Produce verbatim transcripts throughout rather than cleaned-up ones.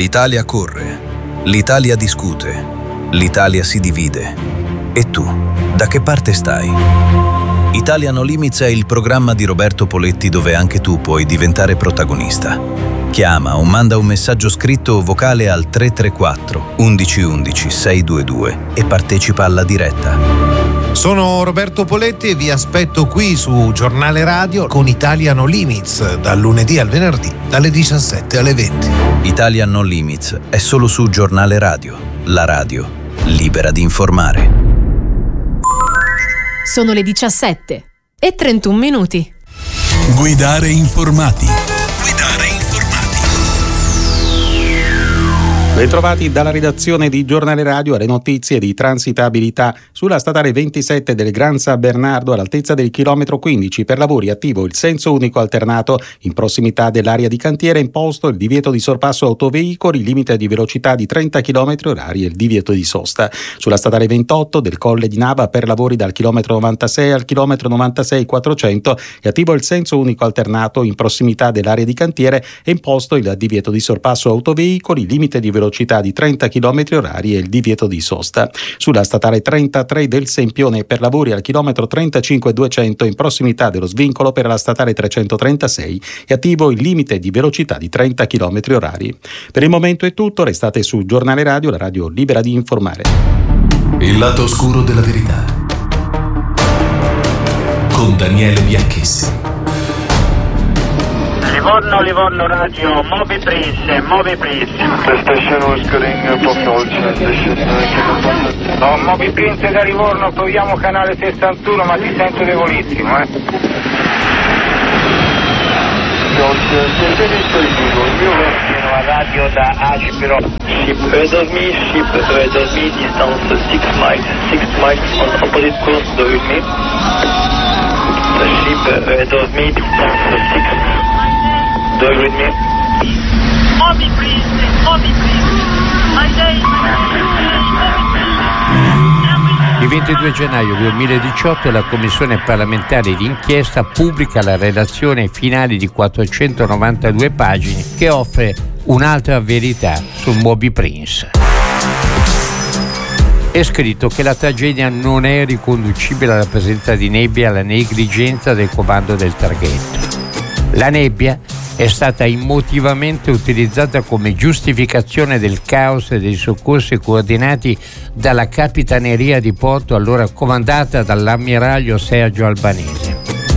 L'Italia corre, l'Italia discute, l'Italia si divide. E tu, da che parte stai? Italia No Limits è il programma di Roberto Poletti dove anche tu puoi diventare protagonista. Chiama o manda un messaggio scritto o vocale al tre tre quattro undici undici sei due due e partecipa alla diretta. Sono Roberto Poletti e vi aspetto qui su Giornale Radio con Italia No Limits, dal lunedì al venerdì, dalle diciassette alle venti. Italia No Limits è solo su Giornale Radio, la radio libera di informare. Sono le diciassette e trentuno minuti. Guidare informati. Ritrovati dalla redazione di Giornale Radio alle notizie di transitabilità. Sulla statale ventisette del Gran San Bernardo, all'altezza del chilometro quindici, per lavori attivo il senso unico alternato. In prossimità dell'area di cantiere è imposto il divieto di sorpasso autoveicoli, limite di velocità di trenta chilometri orari e il divieto di sosta. Sulla statale ventotto del Colle di Nava, per lavori dal chilometro novantasei al chilometro novantasei quattrocento, è attivo il senso unico alternato. In prossimità dell'area di cantiere è imposto il divieto di sorpasso autoveicoli, limite di velocità velocità di trenta chilometri orari e il divieto di sosta. Sulla statale trentatré del Sempione, per lavori al chilometro trentacinque duecento, in prossimità dello svincolo per la statale trecentotrentasei, è attivo il limite di velocità di trenta chilometri orari. Per il momento è tutto, restate su Giornale Radio, la radio libera di informare. Il lato oscuro della verità con Daniele Bianchessi. Livorno, Livorno Radio, Moby Prince, Moby Prince. The station was getting possible transition. No, Moby Prince da Livorno, proviamo canale sessantuno, ma ti sento debolissimo, eh. Genoa Radio da Aspiro. Ship E due mi, ship E due mi, distance six miles, six miles on opposite course de Ulmi. Ship E due mi, distance six. Moby Prince, Moby Prince, my day, Il ventidue gennaio duemiladiciotto la Commissione parlamentare d'inchiesta pubblica la relazione finale di quattrocentonovantadue pagine che offre un'altra verità sul Moby Prince. È scritto che la tragedia non è riconducibile alla presenza di nebbia e alla negligenza del comando del traghetto. La nebbia è stata emotivamente utilizzata come giustificazione del caos e dei soccorsi coordinati dalla Capitaneria di Porto, allora comandata dall'ammiraglio Sergio Albanese.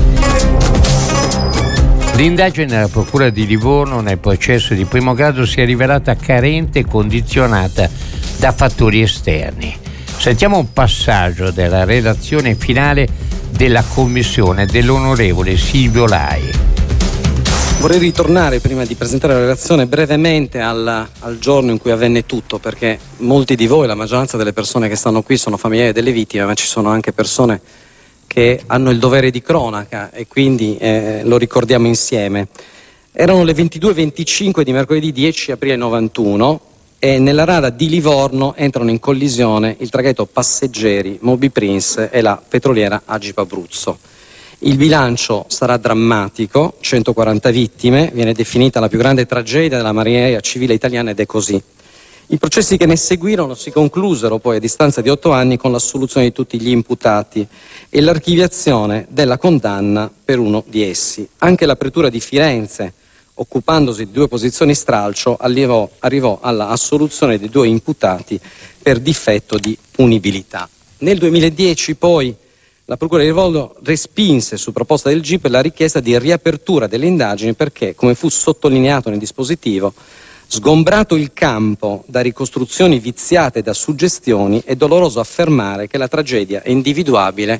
L'indagine della Procura di Livorno nel processo di primo grado si è rivelata carente e condizionata da fattori esterni. Sentiamo un passaggio della relazione finale della Commissione dell'onorevole Silvio Lai. Vorrei ritornare, prima di presentare la relazione, brevemente al, al giorno in cui avvenne tutto, perché molti di voi, la maggioranza delle persone che stanno qui, sono familiari delle vittime, ma ci sono anche persone che hanno il dovere di cronaca e quindi eh, lo ricordiamo insieme. Erano le ventidue e venticinque di mercoledì dieci aprile novantuno e nella rada di Livorno entrano in collisione il traghetto passeggeri Moby Prince e la petroliera Agip Abruzzo. Il bilancio sarà drammatico, centoquaranta vittime, viene definita la più grande tragedia della marineria civile italiana ed è così. I processi che ne seguirono si conclusero poi a distanza di otto anni con l'assoluzione di tutti gli imputati e l'archiviazione della condanna per uno di essi. Anche la pretura di Firenze, occupandosi di due posizioni stralcio, arrivò, arrivò alla assoluzione dei due imputati per difetto di punibilità. Nel duemiladieci poi la Procura di Livorno respinse su proposta del G I P la richiesta di riapertura delle indagini perché, come fu sottolineato nel dispositivo, sgombrato il campo da ricostruzioni viziate da suggestioni, è doloroso affermare che la tragedia è individuabile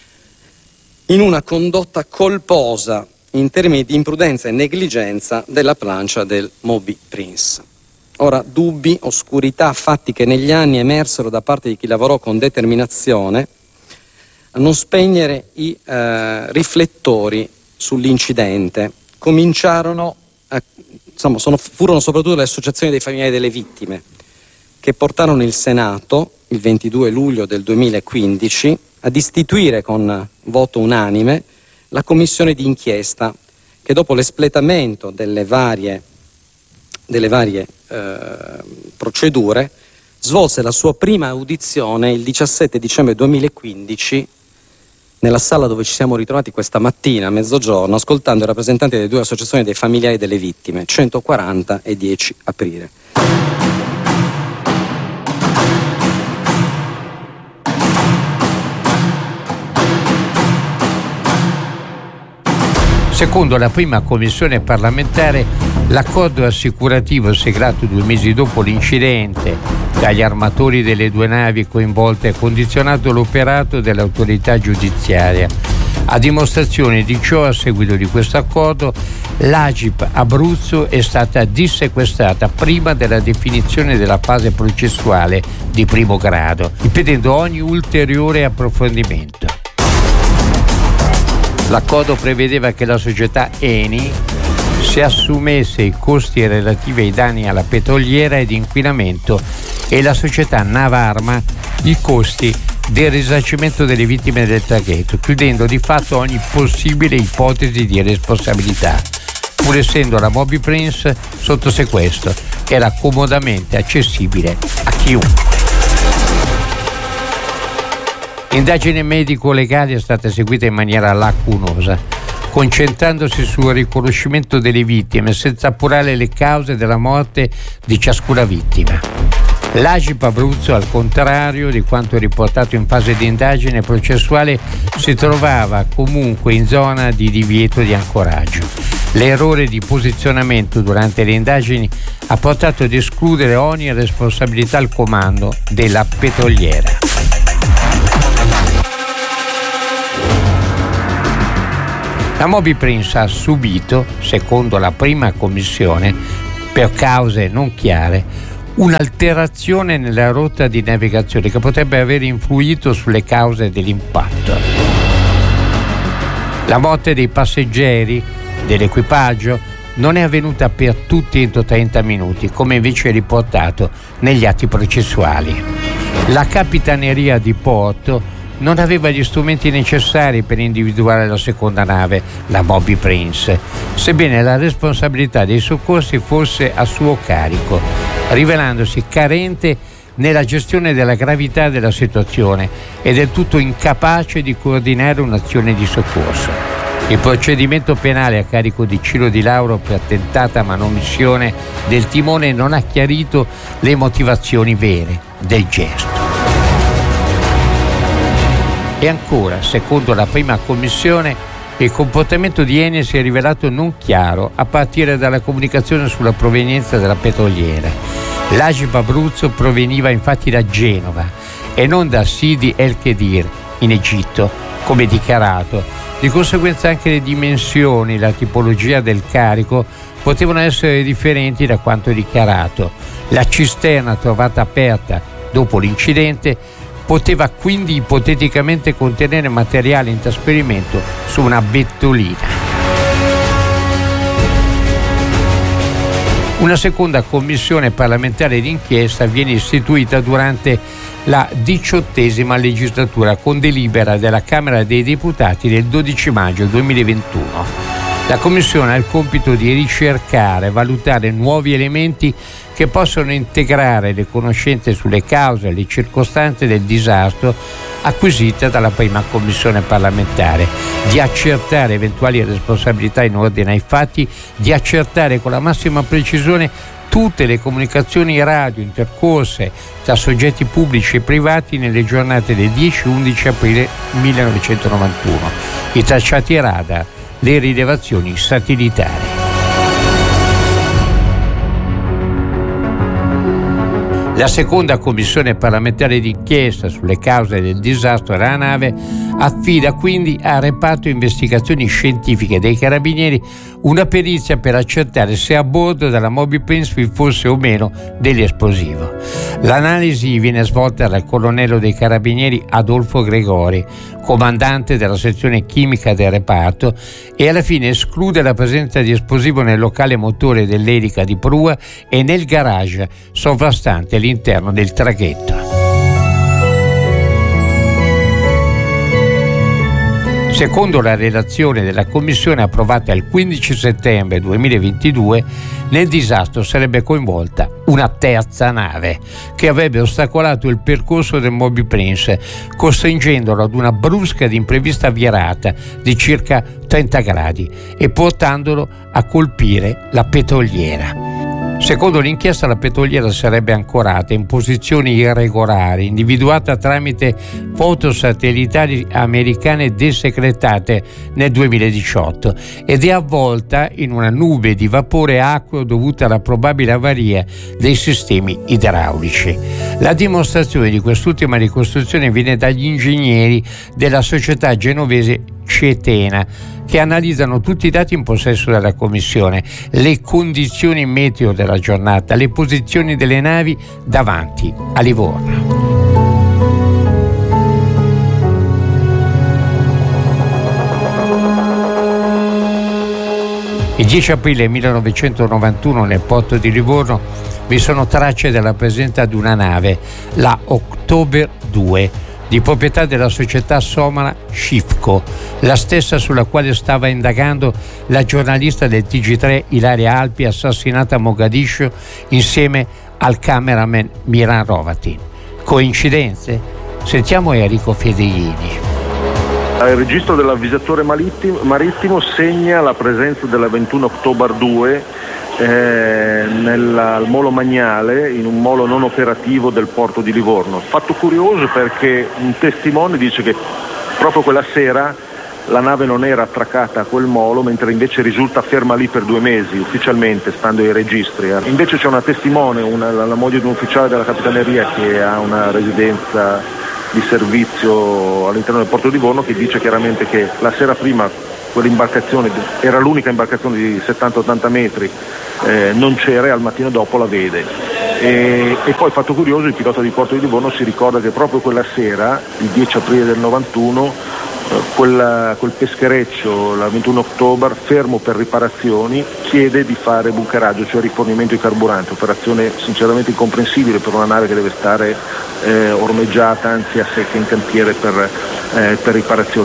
in una condotta colposa in termini di imprudenza e negligenza della plancia del Moby Prince. Ora, dubbi, oscurità, fatti che negli anni emersero da parte di chi lavorò con determinazione a non spegnere i eh, riflettori sull'incidente. Cominciarono, a, insomma, sono, furono soprattutto le associazioni dei familiari delle vittime che portarono il Senato, il ventidue luglio del duemilaquindici, ad istituire con voto unanime la commissione di inchiesta che dopo l'espletamento delle varie delle varie eh, procedure, svolse la sua prima audizione il diciassette dicembre duemilaquindici nella sala dove ci siamo ritrovati questa mattina a mezzogiorno, ascoltando i rappresentanti delle due associazioni dei familiari delle vittime, centoquaranta e dieci aprile. Secondo la prima commissione parlamentare, l'accordo assicurativo siglato due mesi dopo l'incidente dagli armatori delle due navi coinvolte ha condizionato l'operato dell'autorità giudiziaria. A dimostrazione di ciò, a seguito di questo accordo, l'A G I P Abruzzo è stata dissequestrata prima della definizione della fase processuale di primo grado, impedendo ogni ulteriore approfondimento. L'accordo prevedeva che la società Eni si assumesse i costi relativi ai danni alla petroliera ed inquinamento e la società Navarma i costi del risarcimento delle vittime del traghetto, chiudendo di fatto ogni possibile ipotesi di responsabilità, pur essendo la Moby Prince sotto sequestro, era comodamente accessibile a chiunque. L'indagine medico-legale è stata eseguita in maniera lacunosa, concentrandosi sul riconoscimento delle vittime senza appurare le cause della morte di ciascuna vittima. L'A G I P Abruzzo, al contrario di quanto riportato in fase di indagine processuale, si trovava comunque in zona di divieto di ancoraggio. L'errore di posizionamento durante le indagini ha portato ad escludere ogni responsabilità al comando della petroliera. La Moby Prince ha subito, secondo la prima commissione, per cause non chiare, un'alterazione nella rotta di navigazione che potrebbe aver influito sulle cause dell'impatto. La morte dei passeggeri, dell'equipaggio, non è avvenuta per tutti entro trenta minuti, come invece riportato negli atti processuali. La Capitaneria di Porto non aveva gli strumenti necessari per individuare la seconda nave, la Moby Prince, sebbene la responsabilità dei soccorsi fosse a suo carico, rivelandosi carente nella gestione della gravità della situazione e del tutto incapace di coordinare un'azione di soccorso. Il procedimento penale a carico di Ciro Di Lauro per tentata manomissione del timone non ha chiarito le motivazioni vere del gesto. E ancora, secondo la prima commissione, il comportamento di Eni si è rivelato non chiaro a partire dalla comunicazione sulla provenienza della petroliera. L'A G I P Abruzzo proveniva infatti da Genova e non da Sidi El Kedir, in Egitto, come dichiarato. Di conseguenza anche le dimensioni, la tipologia del carico potevano essere differenti da quanto dichiarato. La cisterna trovata aperta dopo l'incidente poteva quindi ipoteticamente contenere materiale in trasferimento su una bettolina. Una seconda commissione parlamentare d'inchiesta viene istituita durante la diciottesima legislatura con delibera della Camera dei Deputati del dodici maggio duemilaventuno. La Commissione ha il compito di ricercare e valutare nuovi elementi che possono integrare le conoscenze sulle cause e le circostanze del disastro acquisite dalla prima commissione parlamentare, di accertare eventuali responsabilità in ordine ai fatti, di accertare con la massima precisione tutte le comunicazioni radio intercorse tra soggetti pubblici e privati nelle giornate del dieci e undici aprile millenovecentonovantuno, i tracciati radar, le rilevazioni satellitari. La seconda commissione parlamentare d'inchiesta sulle cause del disastro della nave affida quindi al reparto investigazioni scientifiche dei Carabinieri una perizia per accertare se a bordo della Moby Prince vi fosse o meno dell'esplosivo. L'analisi viene svolta dal colonnello dei Carabinieri Adolfo Gregori, comandante della sezione chimica del reparto, e alla fine esclude la presenza di esplosivo nel locale motore dell'elica di prua e nel garage sovrastante all'interno del traghetto. Secondo la relazione della Commissione approvata il quindici settembre duemilaventidue, nel disastro sarebbe coinvolta una terza nave che avrebbe ostacolato il percorso del Moby Prince, costringendolo ad una brusca ed imprevista virata di circa trenta gradi e portandolo a colpire la petroliera. Secondo l'inchiesta, la petroliera sarebbe ancorata in posizioni irregolari, individuata tramite foto satellitari americane desecretate nel duemiladiciotto, ed è avvolta in una nube di vapore acqueo dovuta alla probabile avaria dei sistemi idraulici. La dimostrazione di quest'ultima ricostruzione viene dagli ingegneri della società genovese Cetena, che analizzano tutti i dati in possesso della Commissione, le condizioni meteo della giornata, le posizioni delle navi davanti a Livorno. Il dieci aprile millenovecentonovantuno nel porto di Livorno vi sono tracce della presenza di una nave, la October due, di proprietà della società somala Shifco, la stessa sulla quale stava indagando la giornalista del T G tre Ilaria Alpi, assassinata a Mogadiscio insieme al cameraman Miran Hrovatin. Coincidenze? Sentiamo Enrico Federini. Il registro dell'avvisatore marittimo, marittimo segna la presenza della ventuno October due eh, nel, al molo Magnale, in un molo non operativo del porto di Livorno. Fatto curioso perché un testimone dice che proprio quella sera la nave non era attraccata a quel molo, mentre invece risulta ferma lì per due mesi ufficialmente, stando ai registri. Invece c'è una testimone, una, la moglie di un ufficiale della Capitaneria che ha una residenza di servizio all'interno del porto di Livorno, che dice chiaramente che la sera prima quell'imbarcazione era l'unica imbarcazione di settanta ottanta metri, eh, non c'era, e al mattino dopo la vede. E, e poi, fatto curioso, il pilota di porto di Livorno si ricorda che proprio quella sera, il dieci aprile del novantuno, eh, quella, quel peschereccio, la ventuno October, fermo per riparazioni, chiede di fare bunkeraggio, cioè rifornimento di carburante, operazione sinceramente incomprensibile per una nave che deve stare eh, ormeggiata, anzi a secca in cantiere per, eh, per riparazioni.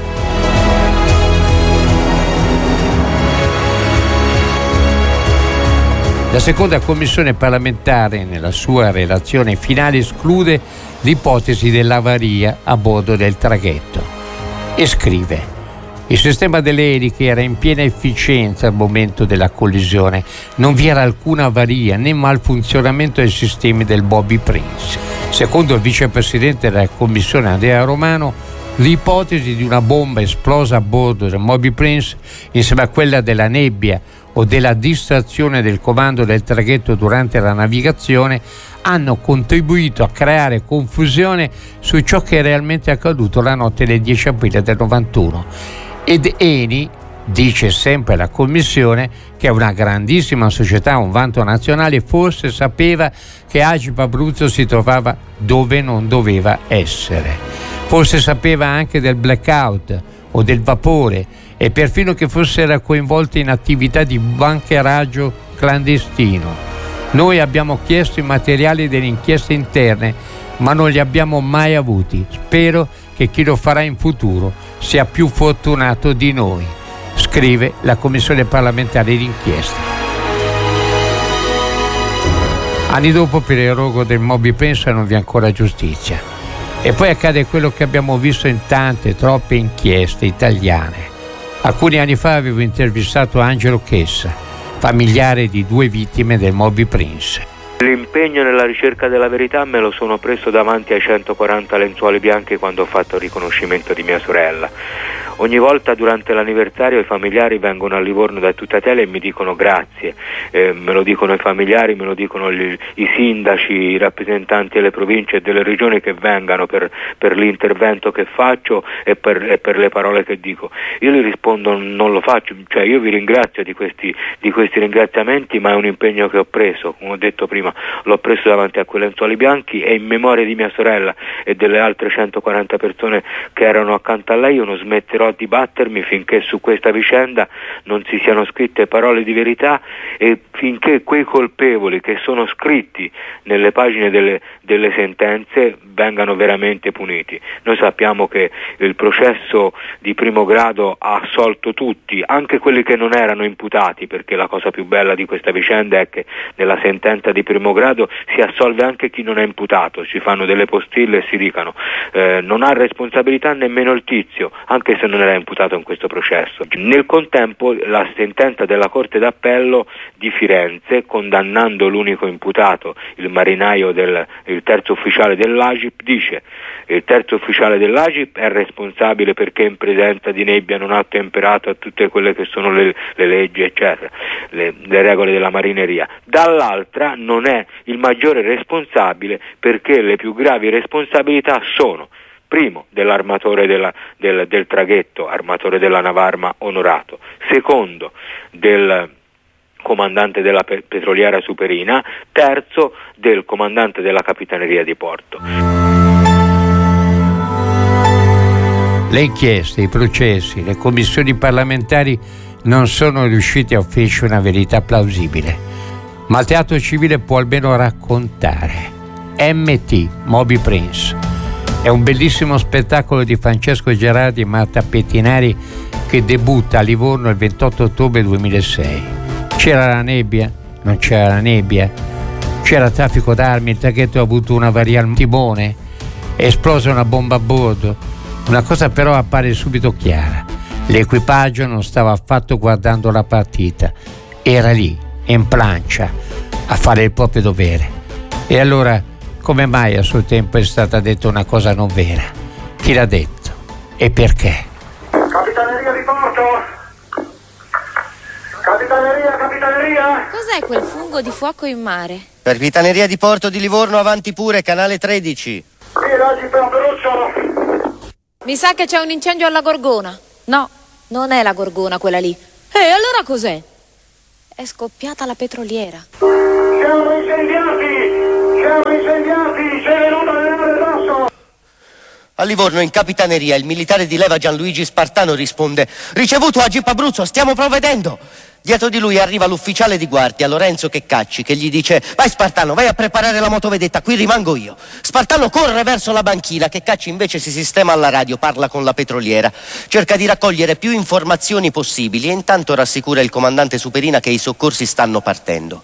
La seconda commissione parlamentare, nella sua relazione finale, esclude l'ipotesi dell'avaria a bordo del traghetto e scrive: il sistema delle eliche era in piena efficienza al momento della collisione, non vi era alcuna avaria né malfunzionamento dei sistemi del Moby Prince. Secondo il vicepresidente della commissione Andrea Romano, l'ipotesi di una bomba esplosa a bordo del Moby Prince, insieme a quella della nebbia o della distrazione del comando del traghetto durante la navigazione, hanno contribuito a creare confusione su ciò che è realmente accaduto la notte del dieci aprile del novantuno. Ed Eni dice sempre la Commissione che è una grandissima società, un vanto nazionale, forse sapeva che Agip Abruzzo si trovava dove non doveva essere, forse sapeva anche del blackout o del vapore, e perfino che fosse era coinvolta in attività di bancheraggio clandestino. Noi abbiamo chiesto i materiali delle inchieste interne, ma non li abbiamo mai avuti. Spero che chi lo farà in futuro sia più fortunato di noi, scrive la Commissione parlamentare d'inchiesta. Anni dopo, per il rogo del Moby Prince non vi è ancora giustizia. E poi accade quello che abbiamo visto in tante, troppe inchieste italiane. Alcuni anni fa avevo intervistato Angelo Chessa, familiare di due vittime del Moby Prince. L'impegno nella ricerca della verità me lo sono preso davanti ai centoquaranta lenzuoli bianchi quando ho fatto il riconoscimento di mia sorella. Ogni volta durante l'anniversario i familiari vengono a Livorno da tutta Italia e mi dicono grazie, eh, me lo dicono i familiari, me lo dicono gli, i sindaci, i rappresentanti delle province e delle regioni che vengano per, per l'intervento che faccio e per, e per le parole che dico. Io gli rispondo non lo faccio, cioè io vi ringrazio di questi, di questi ringraziamenti, ma è un impegno che ho preso, come ho detto prima, l'ho preso davanti a quei lenzuoli bianchi e in memoria di mia sorella e delle altre centoquaranta persone che erano accanto a lei io non smetterò a dibattermi finché su questa vicenda non si siano scritte parole di verità e finché quei colpevoli che sono scritti nelle pagine delle, delle sentenze vengano veramente puniti. Noi sappiamo che il processo di primo grado ha assolto tutti, anche quelli che non erano imputati, perché la cosa più bella di questa vicenda è che nella sentenza di primo grado si assolve anche chi non è imputato, ci fanno delle postille e si dicano eh, non ha responsabilità nemmeno il tizio, anche se non era imputato in questo processo. Nel contempo la sentenza della Corte d'Appello di Firenze, condannando l'unico imputato, il marinaio del il terzo ufficiale dell'A G I P, dice il terzo ufficiale dell'A G I P è responsabile perché in presenza di Nebbia non ha ottemperato a tutte quelle che sono le, le leggi eccetera, le, le regole della marineria. Dall'altra non è il maggiore responsabile perché le più gravi responsabilità sono: primo, dell'armatore della, del, del traghetto, armatore della Navarma onorato; secondo, del comandante della pe- petroliera Superina; terzo, del comandante della capitaneria di porto. Le inchieste, i processi, le commissioni parlamentari non sono riusciti a offrirci una verità plausibile, ma il teatro civile può almeno raccontare. M T, Moby Prince, è un bellissimo spettacolo di Francesco Gerardi e Marta Pettinari che debutta a Livorno il ventotto ottobre duemilasei. C'era la nebbia? Non c'era la nebbia? C'era traffico d'armi, il traghetto ha avuto un'avaria al timone, è esplosa una bomba a bordo. Una cosa però appare subito chiara: l'equipaggio non stava affatto guardando la partita, era lì, in plancia, a fare il proprio dovere. E allora, come mai a suo tempo è stata detta una cosa non vera? Chi l'ha detto? E perché? Capitaneria di porto! Capitaneria, capitaneria! Cos'è quel fungo di fuoco in mare? Capitaneria di porto di Livorno, avanti pure, canale tredici. Sì, l'A G I P Abruzzo! Mi sa che c'è un incendio alla Gorgona. No, non è la Gorgona quella lì. E eh, allora cos'è? È scoppiata la petroliera. Siamo incendiati! Siamo incendiati! C'è venuta la nave rosso! A Livorno, in capitaneria, il militare di leva Gianluigi Spartano risponde: ricevuto A G I P Abruzzo, stiamo provvedendo. Dietro di lui arriva l'ufficiale di guardia, Lorenzo Checcacci, che gli dice: vai Spartano, vai a preparare la motovedetta, qui rimango io. Spartano corre verso la banchina, Checcacci invece si sistema alla radio, parla con la petroliera, cerca di raccogliere più informazioni possibili e intanto rassicura il comandante Superina che i soccorsi stanno partendo.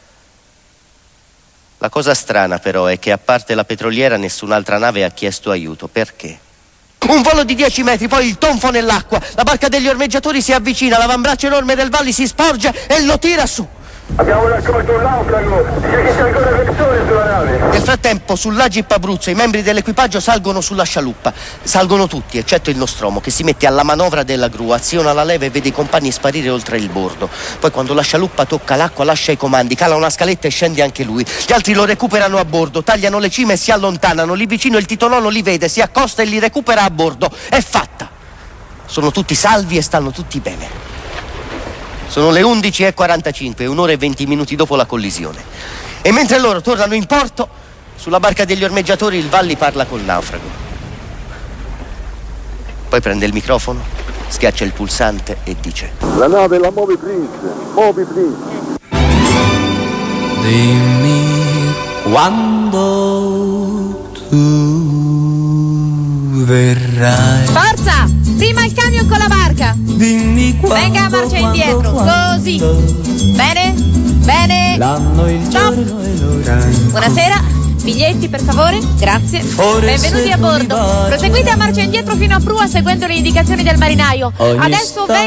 La cosa strana però è che a parte la petroliera nessun'altra nave ha chiesto aiuto. Perché? Un volo di dieci metri, poi il tonfo nell'acqua, la barca degli ormeggiatori si avvicina, l'avambraccio enorme del Valli si sporge e lo tira su. Abbiamo raccolto un naufrago, c'è ancora persone sulla nave. Nel frattempo sull'A G I P Abruzzo i membri dell'equipaggio salgono sulla scialuppa. Salgono tutti, eccetto il Nostromo, che si mette alla manovra della gru, aziona la leva e vede i compagni sparire oltre il bordo. Poi quando la scialuppa tocca l'acqua lascia i comandi, cala una scaletta e scende anche lui. Gli altri lo recuperano a bordo, tagliano le cime e si allontanano. Lì vicino il titolone li vede, si accosta e li recupera a bordo. È fatta! Sono tutti salvi e stanno tutti bene. Sono le undici e quarantacinque, un'ora e venti minuti dopo la collisione. E mentre loro tornano in porto, sulla barca degli ormeggiatori il Valli parla col naufrago. Poi prende il microfono, schiaccia il pulsante e dice: la nave è la Moby Prince, Moby Prince. Dimmi quando tu verrai. Forza! Prima il camion con la barca. Dimmi quando. Venga a marcia indietro, quando, così. Quando. Bene? Bene. L'anno, il Stop. giorno e l'ora. Buonasera. Biglietti per favore? Grazie. Forse benvenuti a bordo. Proseguite a marcia indietro fino a prua seguendo le indicazioni del marinaio. Ogni Adesso venga